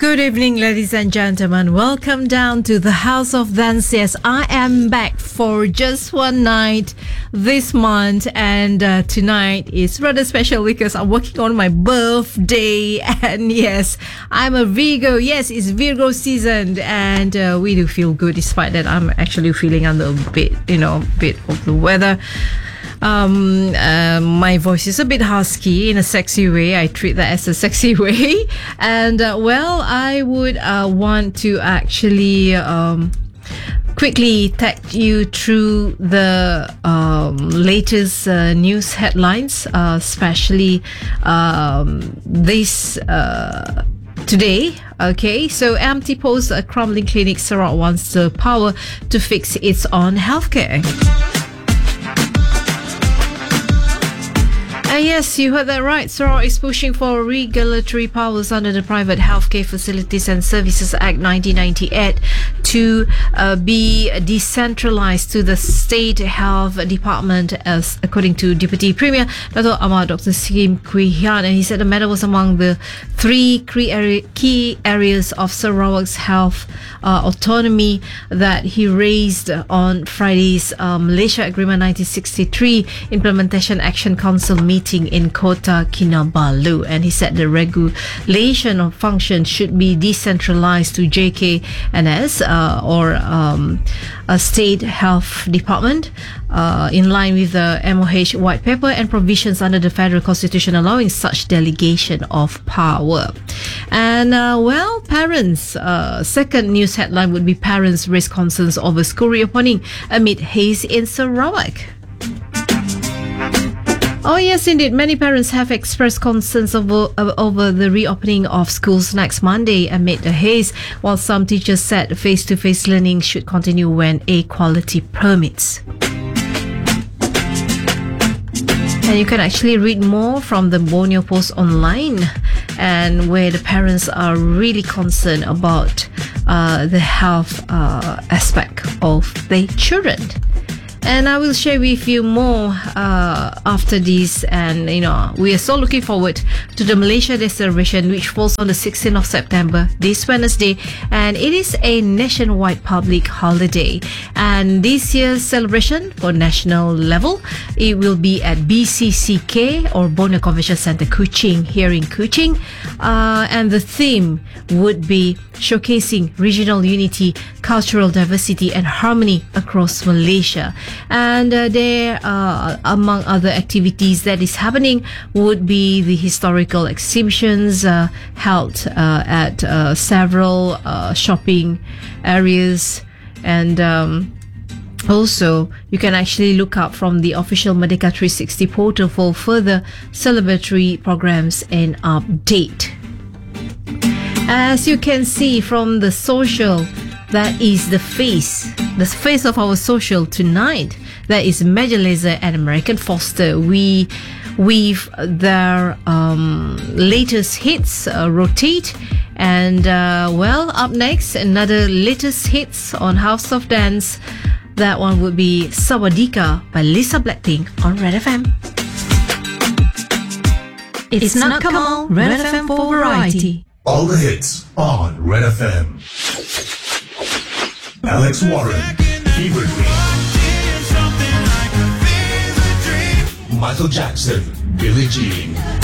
Good evening, ladies and gentlemen. Welcome down to the House of Dance. Yes, I am back for just one night this month, and tonight is rather special because I'm working on my birthday. And yes, I'm a Virgo. Yes, it's Virgo season, and we do feel good despite that I'm actually feeling under a bit of the weather. My voice is a bit husky in a sexy way. I treat that as a sexy way. And I would want to actually quickly take you through the latest news headlines, especially this today. Okay, so Amity posts a crumbling clinic. Sarawak wants the power to fix its own healthcare. Yes, you heard that right. Sarawak is pushing for regulatory powers under the Private Healthcare Facilities and Services Act 1998 to be decentralised to the State Health Department, as according to Deputy Premier Dato' Amar Dr. Skim Kui Hian, and he said the matter was among the three key areas of Sarawak's health autonomy that he raised on Friday's Malaysia Agreement 1963 Implementation Action Council meeting in Kota Kinabalu. And he said the regulation of functions should be decentralized to JKNS or a state health department in line with the MOH white paper and provisions under the federal constitution allowing such delegation of power. And parents, second news headline would be parents raise concerns over school reopening amid haze in Sarawak. Oh yes, indeed. Many parents have expressed concerns over the reopening of schools next Monday amid the haze, while some teachers said face-to-face learning should continue when air quality permits. And you can actually read more from the Borneo Post online, and where the parents are really concerned about the health aspect of their children. And I will share with you more after this. And, we are so looking forward to the Malaysia Day celebration, which falls on the 16th of September, this Wednesday. And it is a nationwide public holiday. And this year's celebration for national level, it will be at BCCK or Borneo Convention Centre, Kuching, here in Kuching. And the theme would be showcasing regional unity, cultural diversity and harmony across Malaysia. And there, among other activities that is happening, would be the historical exhibitions held at several shopping areas. And also, you can actually look up from the official Merdeka 360 portal for further celebratory programs and update. As you can see from the social, that is the face of our social tonight. That is Major Lazer and American Foster. We with their latest hits rotate. And up next, another latest hits on House of Dance. That one would be Sawadika by Lisa Blackpink on Red FM. It's not Kamal, Red FM for variety. All the hits on Red FM. Alex Warren, Fever Dream. Michael Jackson, Billie Jean.